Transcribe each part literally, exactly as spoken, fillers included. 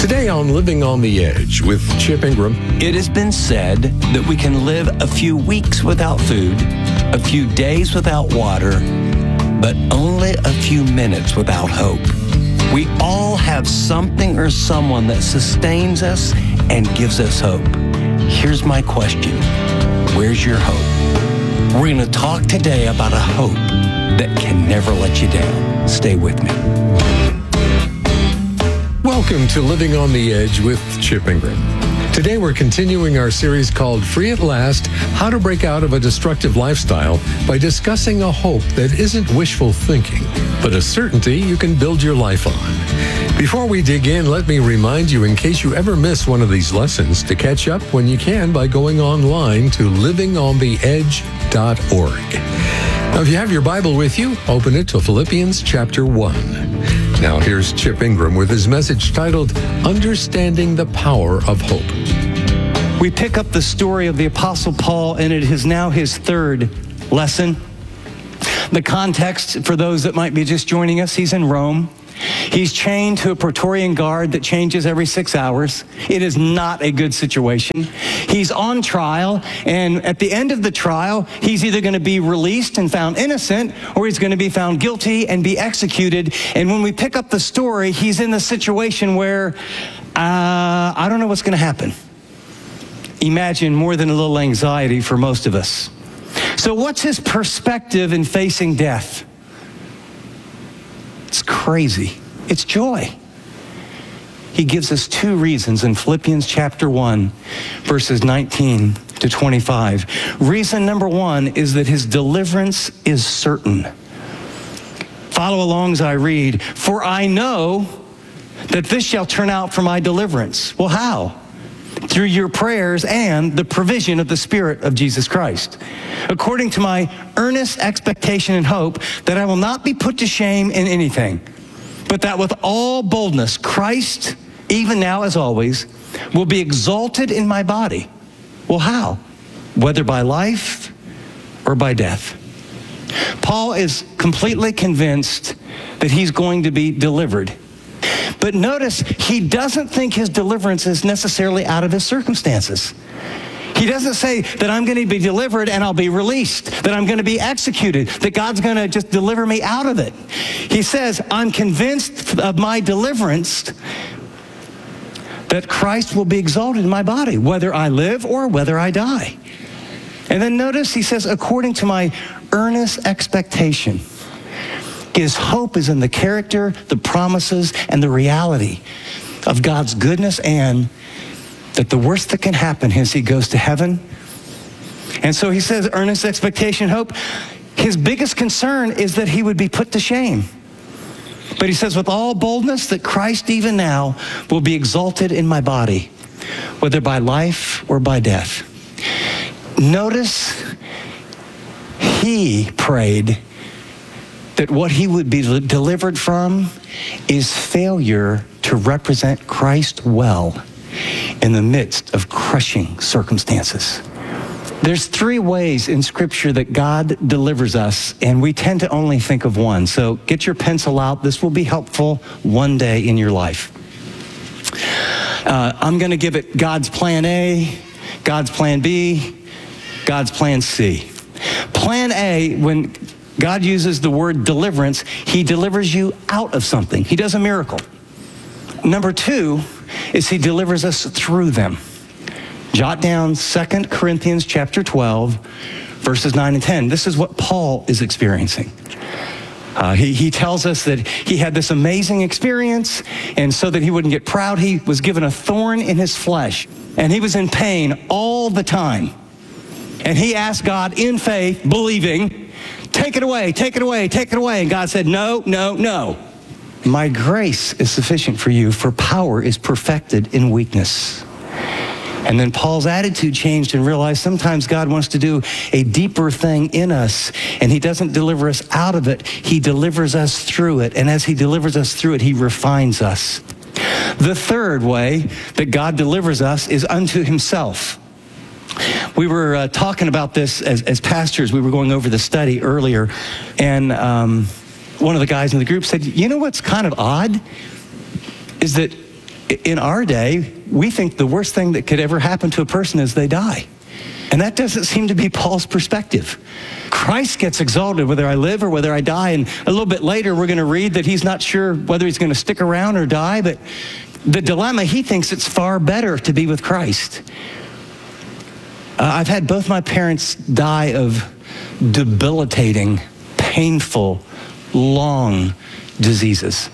Today on Living on the Edge with Chip Ingram. It has been said that we can live a few weeks without food, a few days without water, but only a few minutes without hope. We all have something or someone that sustains us and gives us hope. Here's my question. Where's your hope? We're going to talk today about a hope that can never let you down. Stay with me. Welcome to Living on the Edge with Chip Ingram. Today we're continuing our series called Free at Last, How to Break Out of a Destructive Lifestyle by discussing a hope that isn't wishful thinking, but a certainty you can build your life on. Before we dig in, let me remind you, in case you ever miss one of these lessons, to catch up when you can by going online to living on the edge dot org. Now, if you have your Bible with you, open it to Philippians chapter one. Now, here's Chip Ingram with his message titled, Understanding the Power of Hope. We pick up the story of the Apostle Paul, and it is now his third lesson. The context, for those that might be just joining us, he's in Rome. He's chained to a Praetorian guard that changes every six hours. It is not a good situation. He's on trial, and at the end of the trial, he's either going to be released and found innocent, or he's going to be found guilty and be executed. And when we pick up the story, he's in the situation where, uh, I don't know what's going to happen. Imagine more than a little anxiety for most of us. So what's his perspective in facing death? It's crazy. It's joy. He gives us two reasons in Philippians chapter one, verses nineteen to twenty-five. Reason number one is that his deliverance is certain. Follow along as I read. For I know that this shall turn out for my deliverance. Well, how? Through your prayers and the provision of the Spirit of Jesus Christ, according to my earnest expectation and hope that I will not be put to shame in anything, but that with all boldness Christ, even now as always, will be exalted in my body. Well, how? Whether by life or by death. Paul is completely convinced that he's going to be delivered. But notice, he doesn't think his deliverance is necessarily out of his circumstances. He doesn't say that I'm going to be delivered and I'll be released, that I'm going to be executed, that God's going to just deliver me out of it. He says, I'm convinced of my deliverance that Christ will be exalted in my body, whether I live or whether I die. And then notice, he says, according to my earnest expectation. His hope is in the character, the promises, and the reality of God's goodness, and that the worst that can happen is he goes to heaven. And so he says, earnest expectation, hope. His biggest concern is that he would be put to shame. But he says, with all boldness, that Christ even now will be exalted in my body, whether by life or by death. Notice he prayed that what he would be delivered from is failure to represent Christ well in the midst of crushing circumstances. There's three ways in Scripture that God delivers us, and we tend to only think of one. So get your pencil out. This will be helpful one day in your life. Uh, I'm going to give it God's plan A, God's plan B, God's plan C. Plan A, when God uses the word deliverance, he delivers you out of something. He does a miracle. Number two is he delivers us through them. Jot down Second Corinthians chapter twelve, verses nine and ten. This is what Paul is experiencing. Uh, he, he tells us that he had this amazing experience, and so that he wouldn't get proud, he was given a thorn in his flesh, and he was in pain all the time. And he asked God in faith, believing, take it away, take it away, take it away. And God said, no, no, no. My grace is sufficient for you, for power is perfected in weakness. And then Paul's attitude changed and realized sometimes God wants to do a deeper thing in us, and he doesn't deliver us out of it. He delivers us through it. And as he delivers us through it, he refines us. The third way that God delivers us is unto himself. We were uh, talking about this as, as pastors. We were going over the study earlier, and um, one of the guys in the group said, you know what's kind of odd is that in our day, we think the worst thing that could ever happen to a person is they die. And that doesn't seem to be Paul's perspective. Christ gets exalted whether I live or whether I die. And a little bit later, we're going to read that he's not sure whether he's going to stick around or die. But the dilemma, he thinks it's far better to be with Christ. Uh, I've had both my parents die of debilitating, painful, long diseases.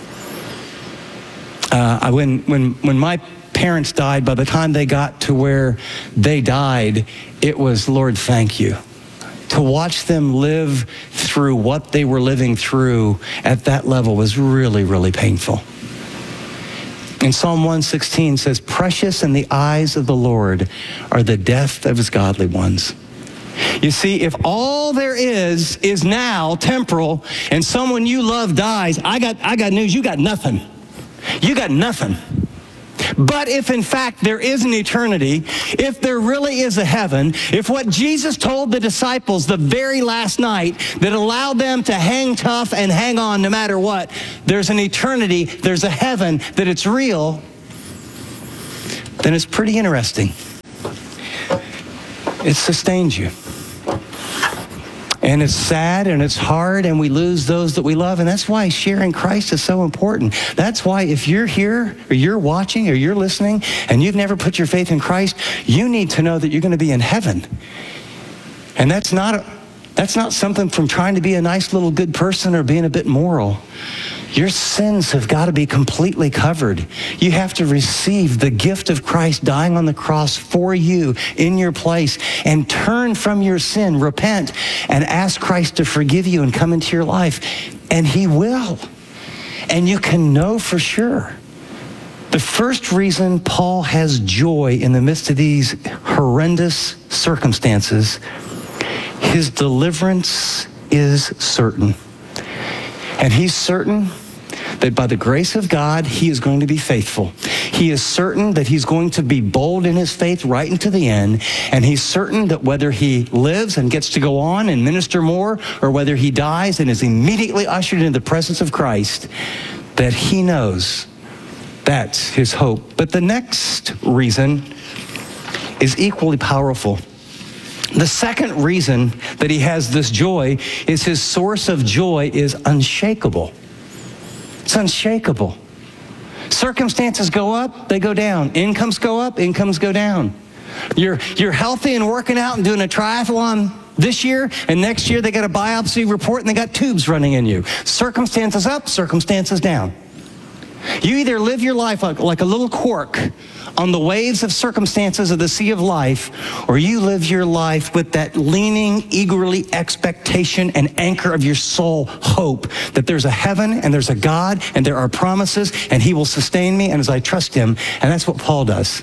Uh, I, when, when, when my parents died, by the time they got to where they died, it was, Lord, thank you. To watch them live through what they were living through at that level was really, really painful. And Psalm one sixteen says, precious in the eyes of the Lord are the death of his godly ones. You see, if all there is is now temporal and someone you love dies, I got, I got news, you got nothing. You got nothing. But if in fact there is an eternity, if there really is a heaven, if what Jesus told the disciples the very last night that allowed them to hang tough and hang on no matter what, there's an eternity, there's a heaven, that it's real, then it's pretty interesting. It sustains you. And it's sad and it's hard and we lose those that we love. And that's why sharing Christ is so important. That's why if you're here or you're watching or you're listening and you've never put your faith in Christ, you need to know that you're going to be in heaven. And that's not, a, that's not something from trying to be a nice little good person or being a bit moral. Your sins have got to be completely covered. You have to receive the gift of Christ dying on the cross for you in your place and turn from your sin, repent, and ask Christ to forgive you and come into your life. And he will. And you can know for sure. The first reason Paul has joy in the midst of these horrendous circumstances, his deliverance is certain. And he's certain that by the grace of God, he is going to be faithful. He is certain that he's going to be bold in his faith right into the end. And he's certain that whether he lives and gets to go on and minister more, or whether he dies and is immediately ushered into the presence of Christ, that he knows that's his hope. But the next reason is equally powerful. The second reason that he has this joy is his source of joy is unshakable. It's unshakable. Circumstances go up, they go down. Incomes go up, incomes go down. You're, you're healthy and working out and doing a triathlon this year, and next year they got a biopsy report and they got tubes running in you. Circumstances up, circumstances down. You either live your life like, like a little cork on the waves of circumstances of the sea of life, or you live your life with that leaning, eagerly expectation and anchor of your soul hope that there's a heaven and there's a God and there are promises and he will sustain me and as I trust him. And that's what Paul does.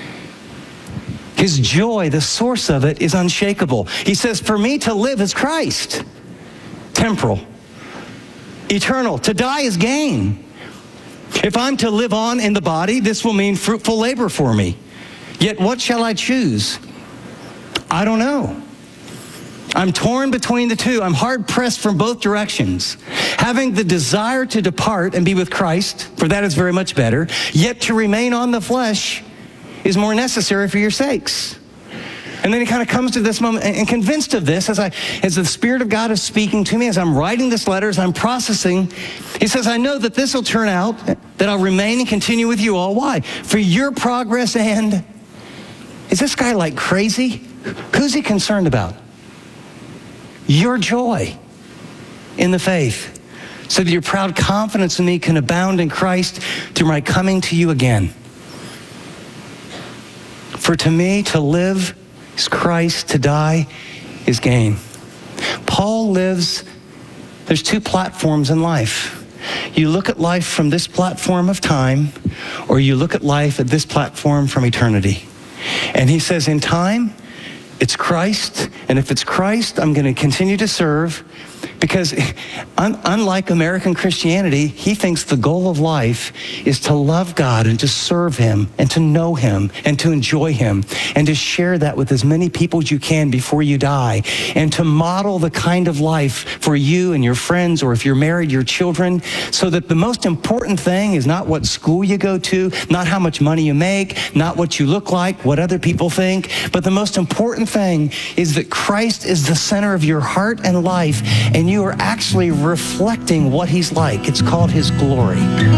His joy, the source of it, is unshakable. He says, for me to live is Christ. Temporal. Eternal. To die is gain. If I'm to live on in the body, this will mean fruitful labor for me. Yet what shall I choose? I don't know. I'm torn between the two. I'm hard pressed from both directions. Having the desire to depart and be with Christ, for that is very much better, yet to remain on the flesh is more necessary for your sakes. And then he kind of comes to this moment, and convinced of this, as I, as the Spirit of God is speaking to me, as I'm writing this letter, as I'm processing, he says, I know that this will turn out, that I'll remain and continue with you all. Why? For your progress and, is this guy like crazy? Who's he concerned about? Your joy in the faith, so that your proud confidence in me can abound in Christ through my coming to you again. For to me, to live is Christ, to die is gain. Paul lives, there's two platforms in life. You look at life from this platform of time, or you look at life at this platform from eternity. And he says in time, it's Christ, and if it's Christ, I'm going to continue to serve. Because un- unlike American Christianity, he thinks the goal of life is to love God and to serve him and to know him and to enjoy him and to share that with as many people as you can before you die and to model the kind of life for you and your friends, or if you're married, your children, so that the most important thing is not what school you go to, not how much money you make, not what you look like, what other people think, but the most important thing is that Christ is the center of your heart and life, and you are actually reflecting what he's like. It's called his glory.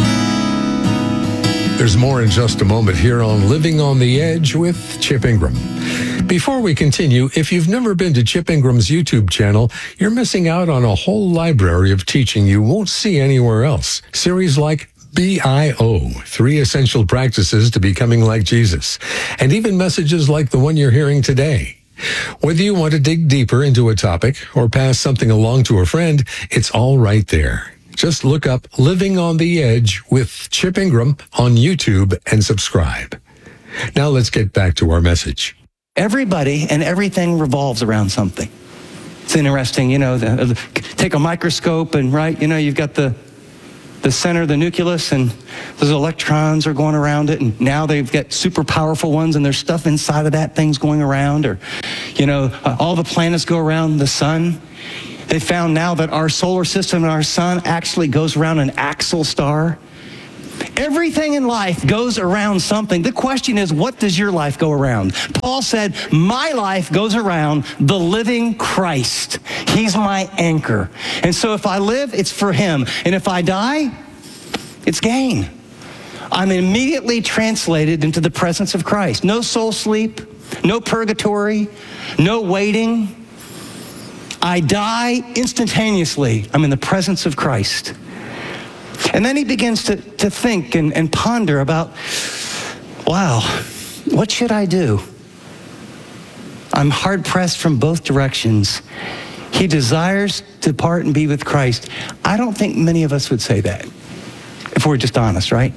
There's more in just a moment here on Living on the Edge with Chip Ingram. Before we continue, if you've never been to Chip Ingram's YouTube channel, you're missing out on a whole library of teaching you won't see anywhere else. Series like B I O, Three Essential Practices to Becoming Like Jesus, and even messages like the one you're hearing today. Whether you want to dig deeper into a topic or pass something along to a friend, it's all right there. Just look up Living on the Edge with Chip Ingram on YouTube and subscribe. Now let's get back to our message. Everybody and everything revolves around something. It's interesting, you know, the, the, take a microscope and, right, you know, you've got the the center, the nucleus, and those electrons are going around it, and now they've got super powerful ones, and there's stuff inside of that thing's going around, or, you know, uh, all the planets go around the sun. They found now that our solar system and our sun actually goes around an axial star. Everything in life goes around something. The question is, what does your life go around? Paul said, my life goes around the living Christ. He's my anchor. And so if I live, it's for him. And if I die, it's gain. I'm immediately translated into the presence of Christ. No soul sleep, no purgatory, no waiting. I die instantaneously. I'm in the presence of Christ. And then he begins to, to think and, and ponder about, wow, what should I do? I'm hard-pressed from both directions. He desires to depart and be with Christ. I don't think many of us would say that, if we're just honest, right?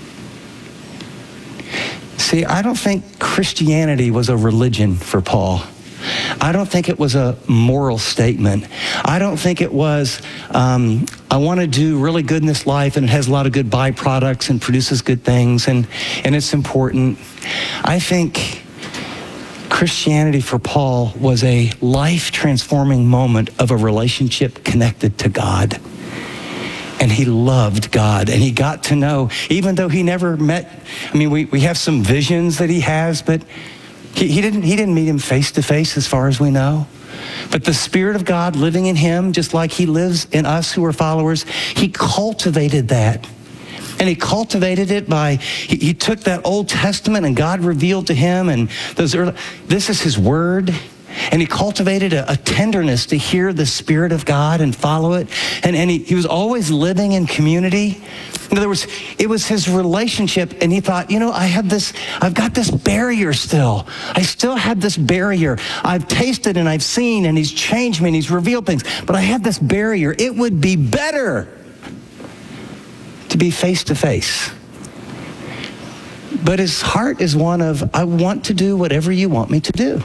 See, I don't think Christianity was a religion for Paul. I don't think it was a moral statement. I don't think it was, um, I want to do really good in this life, and it has a lot of good byproducts and produces good things, and, and it's important. I think Christianity for Paul was a life-transforming moment of a relationship connected to God. And he loved God, and he got to know, even though he never met, I mean, we, we have some visions that he has, but He, he didn't he didn't meet him face to face as far as we know. But the Spirit of God living in him, just like he lives in us who are followers, he cultivated that. And he cultivated it by, he, he took that Old Testament and God revealed to him, and those early, this is his word. And he cultivated a, a tenderness to hear the Spirit of God and follow it. And, and he, he was always living in community. In other words, it was his relationship, and he thought, you know, I have this, I've got this barrier still. I still have this barrier. I've tasted and I've seen, and he's changed me and he's revealed things, but I have this barrier. It would be better to be face to face. But his heart is one of, I want to do whatever you want me to do.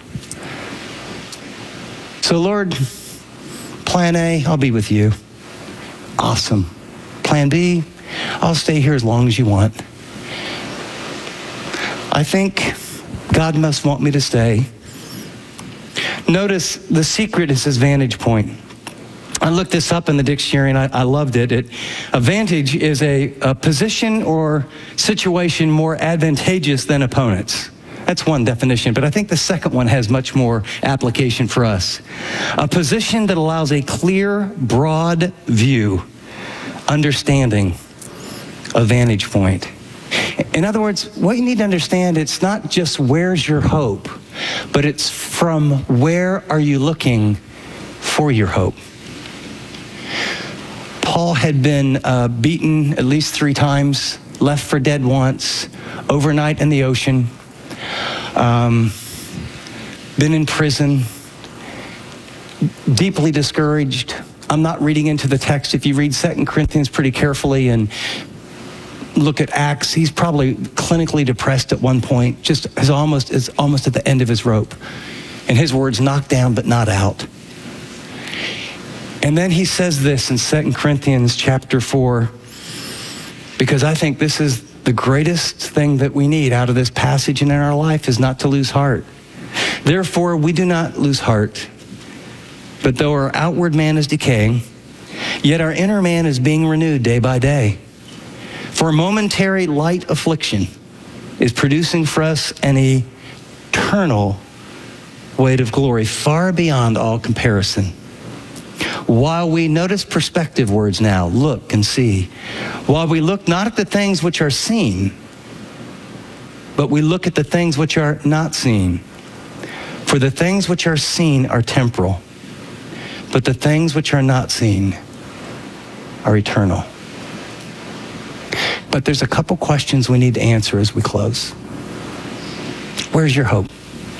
So Lord, plan A, I'll be with you. Awesome. Plan B, I'll stay here as long as you want. I think God must want me to stay. Notice the secret is his vantage point. I looked this up in the dictionary, and I, I loved it. it. A vantage is a, a position or situation more advantageous than opponents. That's one definition, but I think the second one has much more application for us. A position that allows a clear, broad view, understanding, a vantage point. In other words, what you need to understand, it's not just where's your hope, but it's from where are you looking for your hope. Paul had been uh, beaten at least three times, left for dead once, overnight in the ocean, um, been in prison, deeply discouraged. I'm not reading into the text. If you read Second Corinthians pretty carefully and look at Acts, he's probably clinically depressed at one point, just as almost is almost at the end of his rope. In his words, knocked down but not out. And then he says this in Second Corinthians chapter four, because I think this is the greatest thing that we need out of this passage and in our life is not to lose heart. Therefore, we do not lose heart. But though our outward man is decaying, yet our inner man is being renewed day by day. For momentary light affliction is producing for us an eternal weight of glory far beyond all comparison. While we notice perspective words now, look and see, while we look not at the things which are seen, but we look at the things which are not seen. For the things which are seen are temporal, but the things which are not seen are eternal. But there's a couple questions we need to answer as we close. Where's your hope?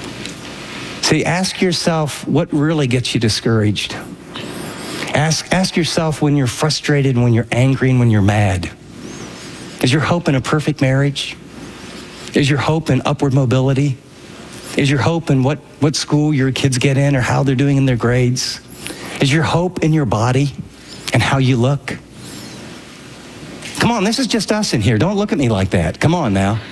See, ask yourself what really gets you discouraged. Ask, ask yourself when you're frustrated, when you're angry, and when you're mad. Is your hope in a perfect marriage? Is your hope in upward mobility? Is your hope in what, what school your kids get in or how they're doing in their grades? Is your hope in your body and how you look? Come on, this is just us in here. Don't look at me like that. Come on now.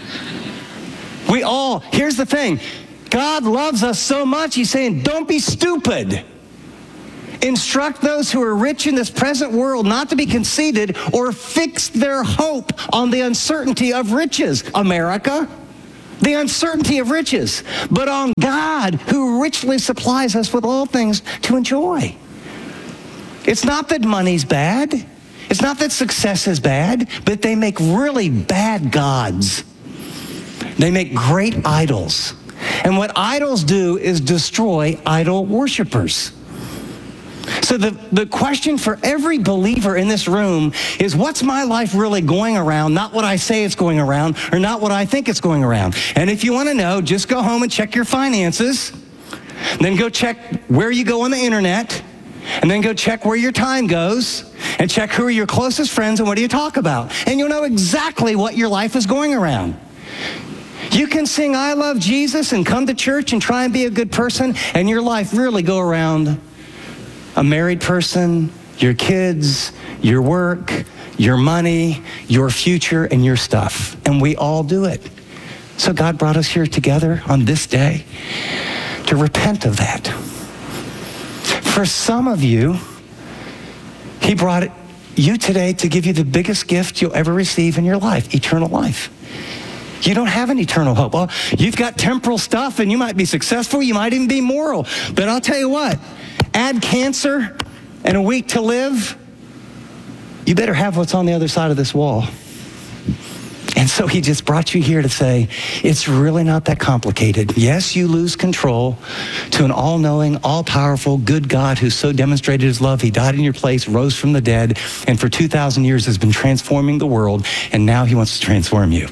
We all, here's the thing. God loves us so much, he's saying, don't be stupid. Instruct those who are rich in this present world not to be conceited or fix their hope on the uncertainty of riches. America, the uncertainty of riches, but on God who richly supplies us with all things to enjoy. It's not that money's bad. It's not that success is bad, but they make really bad gods. They make great idols. And what idols do is destroy idol worshipers. So the, the question for every believer in this room is, what's my life really going around? Not what I say it's going around, or not what I think it's going around. And if you want to know, just go home and check your finances. Then go check where you go on the internet. And then go check where your time goes. And check who are your closest friends and what do you talk about. And you'll know exactly what your life is going around. You can sing I love Jesus and come to church and try and be a good person, and your life really go around a married person, your kids, your work, your money, your future, and your stuff. And we all do it. So God brought us here together on this day to repent of that. For some of you, he brought you today to give you the biggest gift you'll ever receive in your life, eternal life. You don't have an eternal hope. Well, you've got temporal stuff, and you might be successful, you might even be moral. But I'll tell you what, add cancer and a week to live, you better have what's on the other side of this wall. And so he just brought you here to say, it's really not that complicated. Yes, you lose control to an all-knowing, all-powerful, good God who so demonstrated his love. He died in your place, rose from the dead, and for two thousand years has been transforming the world, and now he wants to transform you.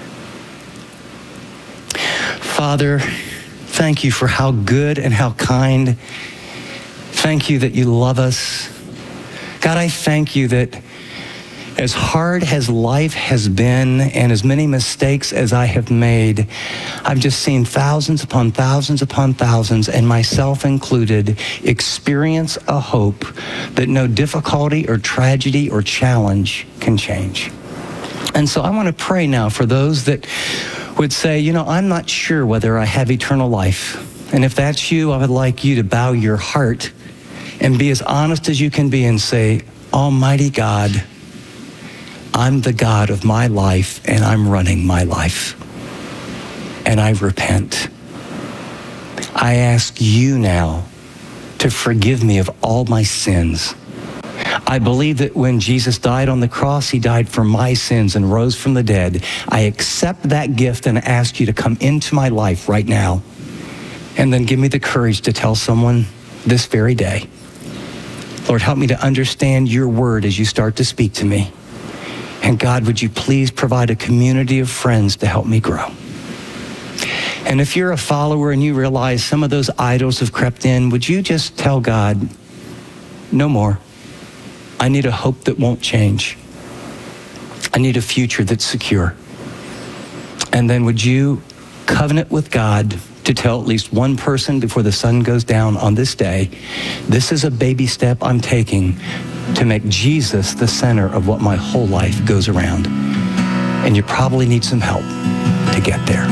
Father, thank you for how good and how kind. Thank you that you love us. God, I thank you that as hard as life has been and as many mistakes as I have made, I've just seen thousands upon thousands upon thousands, and myself included, experience a hope that no difficulty or tragedy or challenge can change. And so I want to pray now for those that would say, you know, I'm not sure whether I have eternal life. And if that's you, I would like you to bow your heart and be as honest as you can be and say, Almighty God, I'm the God of my life, and I'm running my life. And I repent. I ask you now to forgive me of all my sins. I believe that when Jesus died on the cross, he died for my sins and rose from the dead. I accept that gift and ask you to come into my life right now. And then give me the courage to tell someone this very day. Lord, help me to understand your word as you start to speak to me. And God, would you please provide a community of friends to help me grow? And if you're a follower and you realize some of those idols have crept in, would you just tell God, no more. I need a hope that won't change. I need a future that's secure. And then would you covenant with God to tell at least one person before the sun goes down on this day, this is a baby step I'm taking to make Jesus the center of what my whole life goes around. And you probably need some help to get there.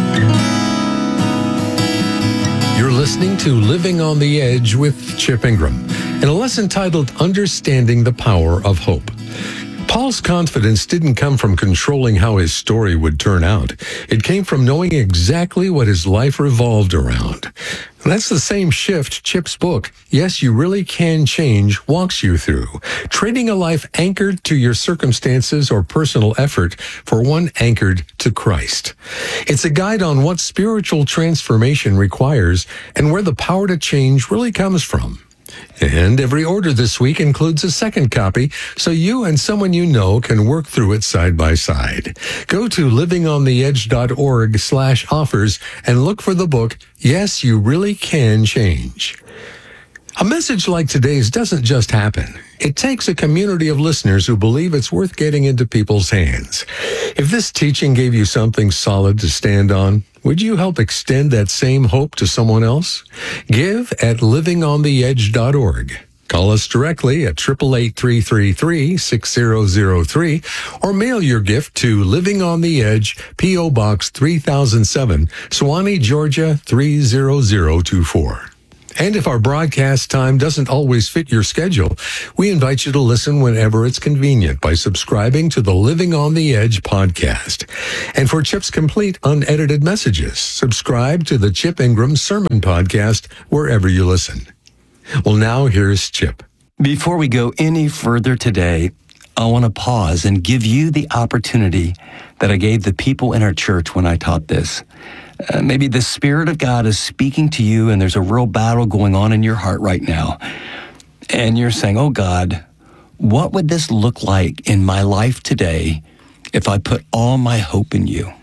You're listening to Living on the Edge with Chip Ingram, in a lesson titled Understanding the Power of Hope. Paul's confidence didn't come from controlling how his story would turn out. It came from knowing exactly what his life revolved around. And that's the same shift Chip's book, Yes, You Really Can Change, walks you through. Trading a life anchored to your circumstances or personal effort for one anchored to Christ. It's a guide on what spiritual transformation requires and where the power to change really comes from. And every order this week includes a second copy, so you and someone you know can work through it side by side. Go to livingontheedge.org slash offers and look for the book, Yes, You Really Can Change. A message like today's doesn't just happen. It takes a community of listeners who believe it's worth getting into people's hands. If this teaching gave you something solid to stand on, would you help extend that same hope to someone else? Give at living on the edge dot org. Call us directly at eight eight eight, three three three, six zero zero three or mail your gift to Living on the Edge, P O. Box three thousand seven, Suwanee, Georgia three zero zero two four. And if our broadcast time doesn't always fit your schedule, we invite you to listen whenever it's convenient by subscribing to the Living on the Edge podcast. And for Chip's complete unedited messages, subscribe to the Chip Ingram Sermon Podcast wherever you listen. Well, now here's Chip. Before we go any further today, I want to pause and give you the opportunity that I gave the people in our church when I taught this. Uh, maybe the Spirit of God is speaking to you and there's a real battle going on in your heart right now. And you're saying, oh God, what would this look like in my life today if I put all my hope in you?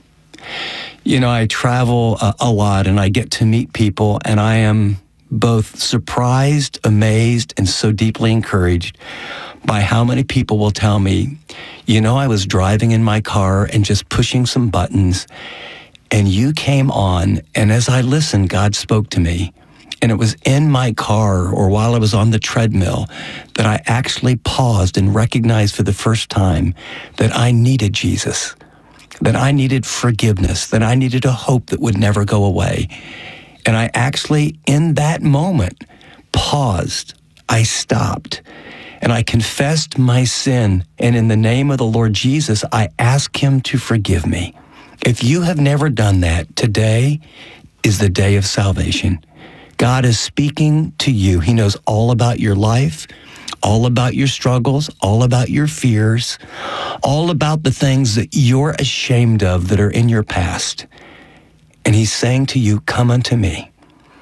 You know, I travel a, a lot and I get to meet people and I am both surprised, amazed, and so deeply encouraged by how many people will tell me, you know, I was driving in my car and just pushing some buttons and you came on, and as I listened, God spoke to me. And it was in my car or while I was on the treadmill that I actually paused and recognized for the first time that I needed Jesus, that I needed forgiveness, that I needed a hope that would never go away. And I actually, in that moment, paused. I stopped. And I confessed my sin. And in the name of the Lord Jesus, I asked him to forgive me. If you have never done that, today is the day of salvation. God is speaking to you. He knows all about your life, all about your struggles, all about your fears, all about the things that you're ashamed of that are in your past. And he's saying to you, come unto me.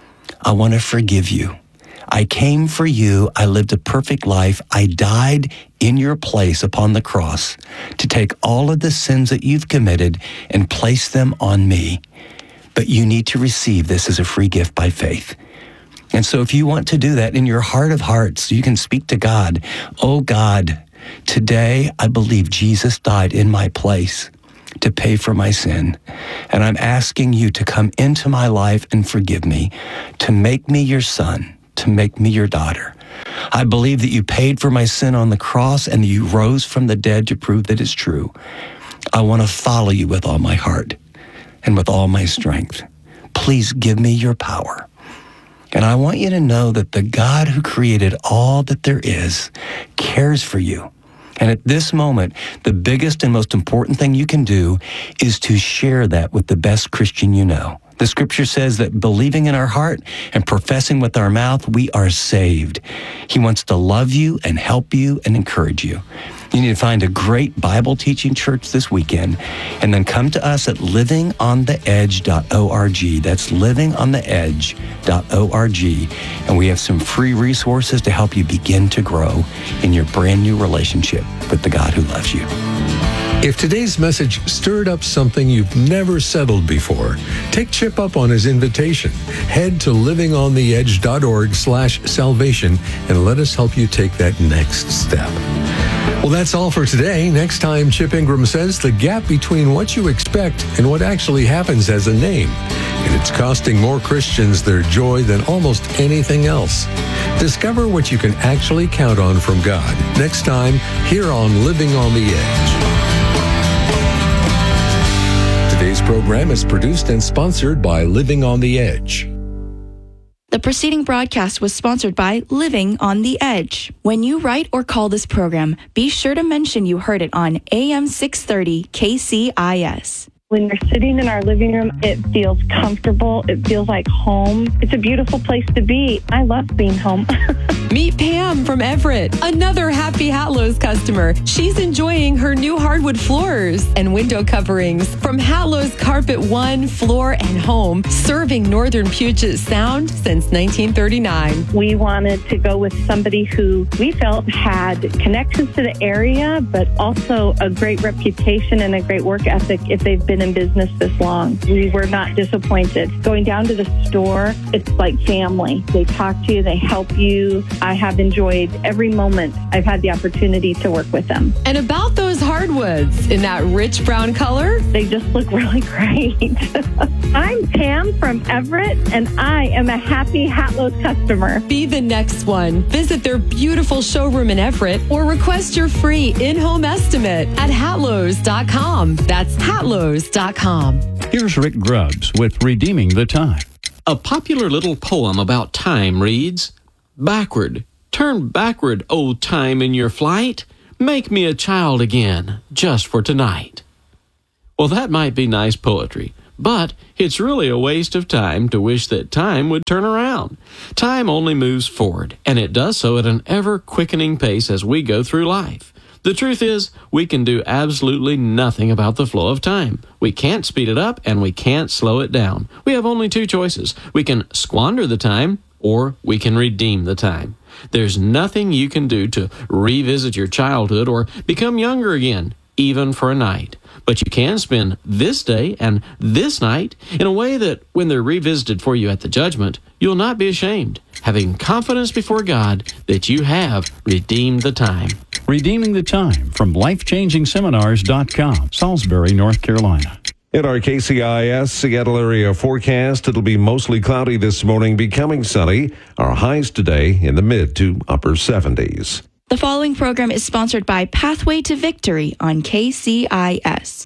I want to forgive you. I came for you. I lived a perfect life. I died in your place upon the cross to take all of the sins that you've committed and place them on me. But you need to receive this as a free gift by faith. And so if you want to do that in your heart of hearts, you can speak to God. Oh God, today I believe Jesus died in my place to pay for my sin. And I'm asking you to come into my life and forgive me, to make me your son, to make me your daughter. I believe that you paid for my sin on the cross and that you rose from the dead to prove that it's true. I want to follow you with all my heart and with all my strength. Please give me your power. And I want you to know that the God who created all that there is cares for you. And at this moment, the biggest and most important thing you can do is to share that with the best Christian you know. The scripture says that believing in our heart and professing with our mouth, we are saved. He wants to love you and help you and encourage you. You need to find a great Bible teaching church this weekend and then come to us at living on the edge dot org. That's living on the edge dot org. And we have some free resources to help you begin to grow in your brand new relationship with the God who loves you. If today's message stirred up something you've never settled before, take Chip up on his invitation. Head to living on the edge dot org slash salvation and let us help you take that next step. Well, that's all for today. Next time, Chip Ingram says the gap between what you expect and what actually happens has a name. and it's costing more Christians their joy than almost anything else. Discover what you can actually count on from God next time here on Living on the Edge. Today's program is produced and sponsored by Living on the Edge. The preceding broadcast was sponsored by Living on the Edge. When you write or call this program, be sure to mention you heard it on A M six thirty K C I S. When you're sitting in our living room, it feels comfortable. It feels like home. It's a beautiful place to be. I love being home. Meet Pam from Everett, another happy Hatlow's customer. She's enjoying her new hardwood floors and window coverings from Hatlow's Carpet One Floor and Home, serving northern Puget Sound since nineteen thirty-nine. We wanted to go with somebody who we felt had connections to the area, but also a great reputation and a great work ethic if they've been in business this long. We were not disappointed. Going down to the store, it's like family. They talk to you, they help you. I have enjoyed every moment I've had the opportunity to work with them. And about those hardwoods in that rich brown color, they just look really great. I'm Pam from Everett, and I am a happy Hatlow's customer. Be the next one. Visit their beautiful showroom in Everett or request your free in-home estimate at hatlows dot com. That's hatlows dot com. Here's Rick Grubbs with Redeeming the Time. A popular little poem about time reads, "Backward, turn backward, O time, in your flight. Make me a child again, just for tonight." Well, that might be nice poetry, but it's really a waste of time to wish that time would turn around. Time only moves forward, and it does so at an ever-quickening pace as we go through life. The truth is, we can do absolutely nothing about the flow of time. We can't speed it up, and we can't slow it down. We have only two choices. We can squander the time, or we can redeem the time. There's nothing you can do to revisit your childhood or become younger again, even for a night. But you can spend this day and this night in a way that when they're revisited for you at the judgment, you'll not be ashamed, having confidence before God that you have redeemed the time. Redeeming the Time from life changing seminars dot com, Salisbury, North Carolina. In our K C I S Seattle area forecast, it'll be mostly cloudy this morning, becoming sunny. Our highs today in the mid to upper seventies. The following program is sponsored by Pathway to Victory on K C I S.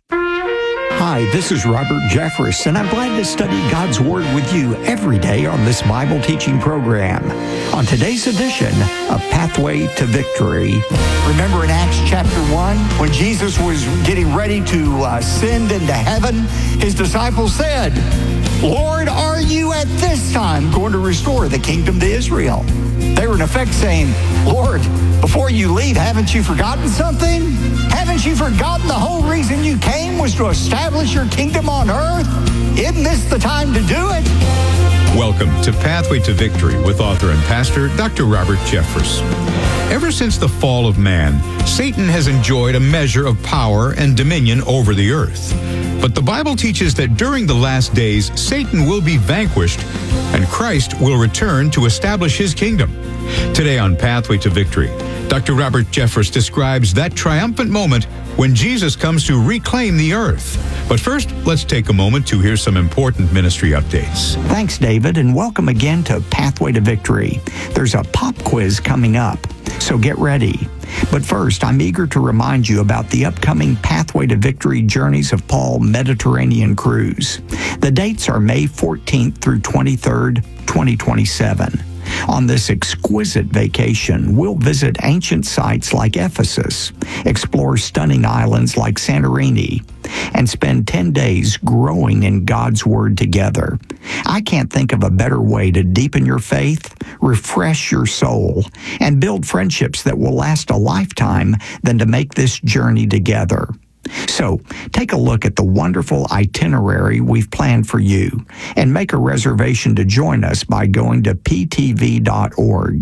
Hi, this is Robert Jeffress, and I'm glad to study God's Word with you every day on this Bible teaching program. On today's edition of Pathway to Victory. Remember in Acts chapter one, when Jesus was getting ready to uh, ascend into heaven, his disciples said, "Lord, are you at this time going to restore the kingdom to Israel?" They were in effect saying, "Lord, before you leave, haven't you forgotten something? Haven't you forgotten the whole reason you came was to establish your kingdom on earth? Isn't this the time to do it?" Welcome to Pathway to Victory with author and pastor Doctor Robert Jeffress. Ever since the fall of man, Satan has enjoyed a measure of power and dominion over the earth. But the Bible teaches that during the last days, Satan will be vanquished and Christ will return to establish his kingdom. Today on Pathway to Victory, Doctor Robert Jeffress describes that triumphant moment when Jesus comes to reclaim the earth. But first, let's take a moment to hear some important ministry updates. Thanks, David, and welcome again to Pathway to Victory. There's a pop quiz coming up, so get ready. But first, I'm eager to remind you about the upcoming Pathway to Victory Journeys of Paul Mediterranean Cruise. The dates are May fourteenth through twenty-third, twenty twenty-seven. On this exquisite vacation, we'll visit ancient sites like Ephesus, explore stunning islands like Santorini, and spend ten days growing in God's Word together. I can't think of a better way to deepen your faith, refresh your soul, and build friendships that will last a lifetime than to make this journey together. So, take a look at the wonderful itinerary we've planned for you and make a reservation to join us by going to p t v dot org.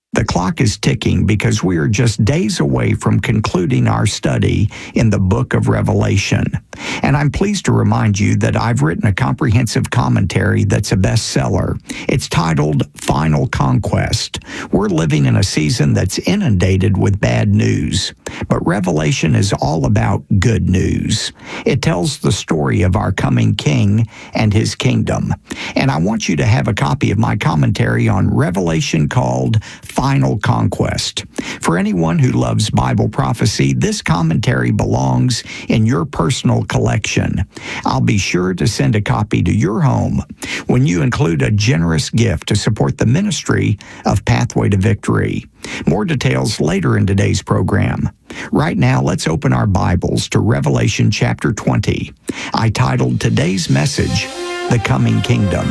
The clock is ticking because we are just days away from concluding our study in the book of Revelation. And I'm pleased to remind you that I've written a comprehensive commentary that's a bestseller. It's titled Final Conquest. We're living in a season that's inundated with bad news, but Revelation is all about good news. It tells the story of our coming King and his kingdom. And I want you to have a copy of my commentary on Revelation called Final Conquest. For anyone who loves Bible prophecy, this commentary belongs in your personal collection. I'll be sure to send a copy to your home when you include a generous gift to support the ministry of Pathway to Victory. More details later in today's program. Right now, let's open our Bibles to Revelation chapter twenty. I titled today's message, The Coming Kingdom.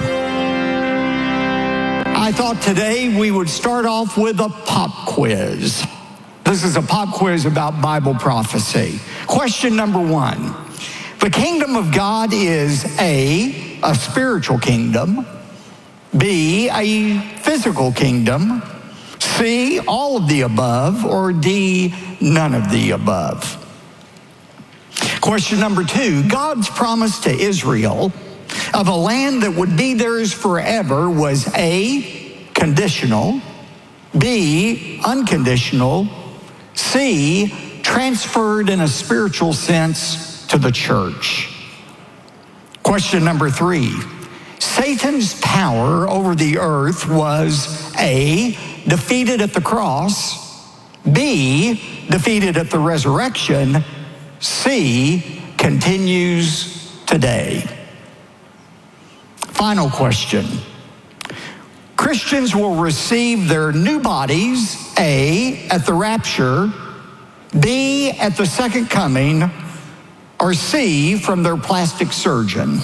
I thought today we would start off with a pop quiz. This is a pop quiz about Bible prophecy. Question number one. The kingdom of God is A, a spiritual kingdom, B, a physical kingdom, C, all of the above, or D, none of the above. Question number two. God's promise to Israel of a land that would be theirs forever was A, conditional, B, unconditional, C, transferred in a spiritual sense to the church. Question number three. Satan's power over the earth was A, defeated at the cross, B, defeated at the resurrection, C, continues today. Final question. Christians will receive their new bodies, A, at the rapture, B, at the second coming, or C, from their plastic surgeon.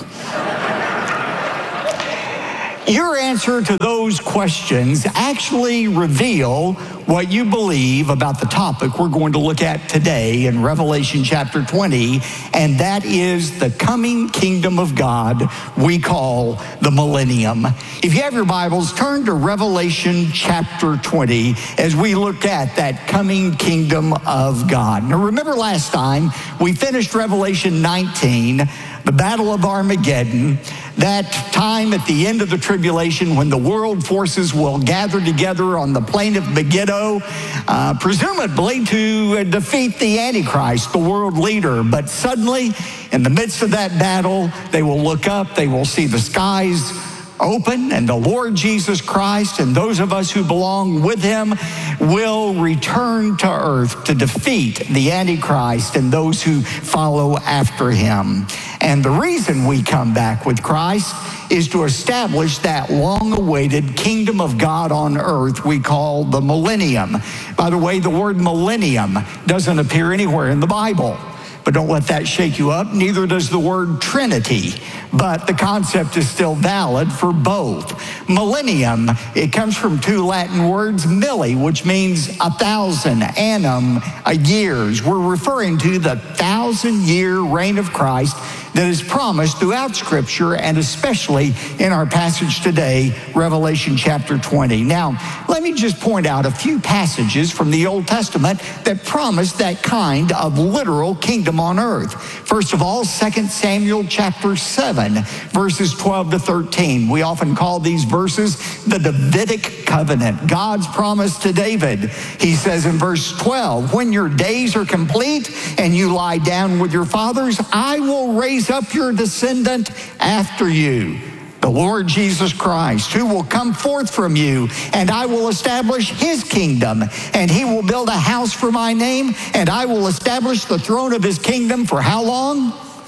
Your answer to those questions actually reveal what you believe about the topic we're going to look at today in Revelation chapter twenty, and that is the coming kingdom of God we call the millennium. If you have your Bibles, turn to Revelation chapter twenty as we look at that coming kingdom of God. Now remember last time we finished Revelation nineteen, the Battle of Armageddon, that time at the end of the tribulation when the world forces will gather together on the plain of Megiddo, uh, presumably to defeat the Antichrist, the world leader. But suddenly, in the midst of that battle, they will look up, they will see the skies open, and the Lord Jesus Christ and those of us who belong with him will return to earth to defeat the Antichrist and those who follow after him. And the reason we come back with Christ is to establish that long-awaited kingdom of God on earth we call the millennium. By the way, the word millennium doesn't appear anywhere in the Bible. But don't let that shake you up. Neither does the word Trinity. But the concept is still valid for both. Millennium, it comes from two Latin words, milli, which means a thousand, annum, a years. We're referring to the thousand-year reign of Christ that is promised throughout Scripture, and especially in our passage today, Revelation chapter twenty. Now, let me just point out a few passages from the Old Testament that promise that kind of literal kingdom on earth. First of all, Second Samuel chapter seven, verses twelve to thirteen. We often call these verses the Davidic covenant, God's promise to David. He says in verse twelve, when your days are complete and you lie down with your fathers, I will raise up your descendant after you, the Lord Jesus Christ, who will come forth from you, and I will establish his kingdom, and he will build a house for my name, and I will establish the throne of his kingdom for how long?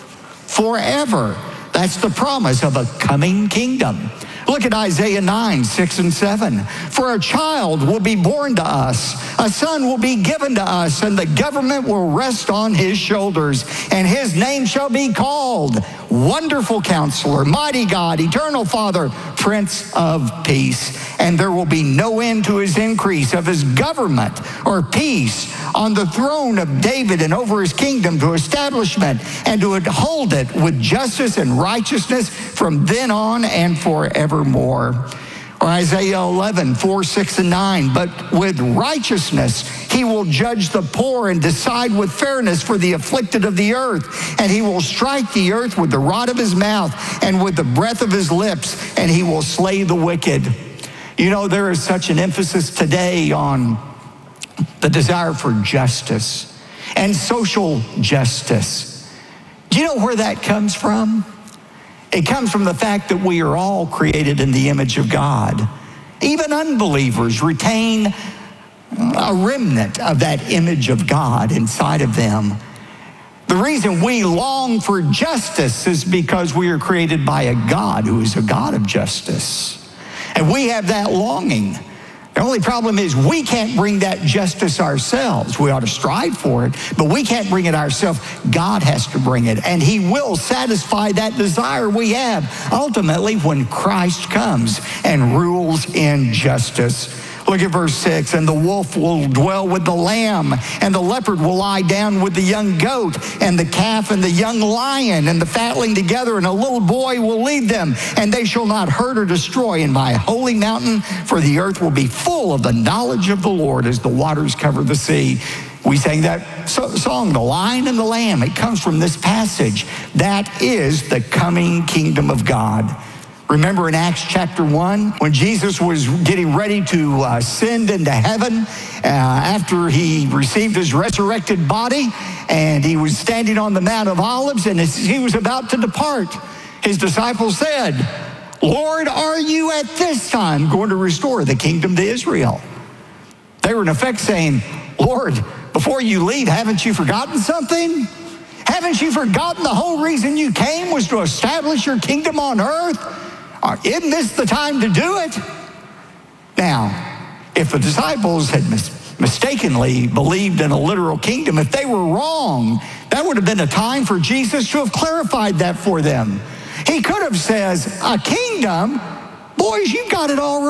Forever. That's the promise of a coming kingdom. Look at Isaiah nine, six and seven. For a child will be born to us, a son will be given to us, and the government will rest on his shoulders, and his name shall be called Wonderful Counselor, Mighty God, Eternal Father, Prince of Peace. And there will be no end to his increase of his government or peace on the throne of David and over his kingdom, to establishment and to hold it with justice and righteousness from then on and forevermore. Or Isaiah eleven, four, six, and nine. But with righteousness he will judge the poor and decide with fairness for the afflicted of the earth. And he will strike the earth with the rod of his mouth and with the breath of his lips, and he will slay the wicked. You know, there is such an emphasis today on the desire for justice and social justice. Do you know where that comes from? It comes from the fact that we are all created in the image of God. Even unbelievers retain a remnant of that image of God inside of them. The reason we long for justice is because we are created by a God who is a God of justice. And we have that longing. The only problem is we can't bring that justice ourselves. We ought to strive for it, but we can't bring it ourselves. God has to bring it, and he will satisfy that desire we have ultimately when Christ comes and rules in justice. Look at verse six. And the wolf will dwell with the lamb, and the leopard will lie down with the young goat, and the calf and the young lion and the fatling together, and a little boy will lead them. And they shall not hurt or destroy in my holy mountain, for the earth will be full of the knowledge of the Lord as the waters cover the sea. We sang that song, The Lion and the Lamb. It comes from this passage. That is the coming kingdom of God. Remember in Acts chapter one, when Jesus was getting ready to uh, ascend into heaven uh, after he received his resurrected body, and he was standing on the Mount of Olives, and as he was about to depart, his disciples said, Lord, are you at this time going to restore the kingdom to Israel? They were in effect saying, Lord, before you leave, haven't you forgotten something? Haven't you forgotten the whole reason you came was to establish your kingdom on earth? Isn't this the time to do it? Now, if the disciples had mis- mistakenly believed in a literal kingdom, if they were wrong, that would have been a time for Jesus to have clarified that for them. He could have said, a kingdom? Boys, you got it all wrong.